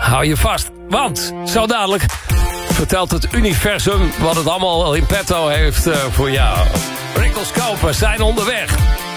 hou je vast. Want zo dadelijk vertelt het universum wat het allemaal in petto heeft voor jou. Rickles Koper zijn onderweg.